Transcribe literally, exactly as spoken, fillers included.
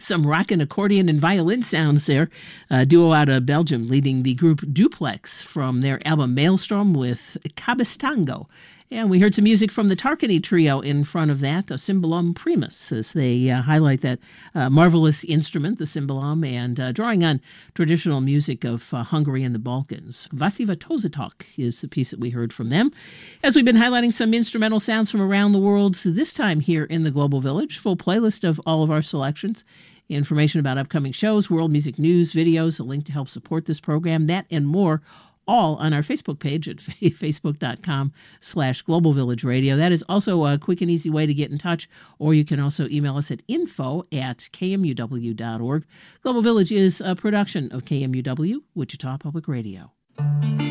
Some rockin' accordion and violin sounds there. A duo out of Belgium leading the group Duplex from their album Maelstrom with Cabestango. And we heard some music from the Tarkany Trio in front of that, a Cymbalum Primus, as they uh, highlight that uh, marvelous instrument, the cymbalum, and uh, drawing on traditional music of uh, Hungary and the Balkans. Vasiva Tozatok is the piece that we heard from them. As we've been highlighting some instrumental sounds from around the world, so this time here in the Global Village, full playlist of all of our selections, information about upcoming shows, world music news, videos, a link to help support this program, that and more, all on our Facebook page at facebook.com slash Global Village Radio. That is also a quick and easy way to get in touch, or you can also email us at info at kmuw dot org. Global Village is a production of K M U W, Wichita Public Radio.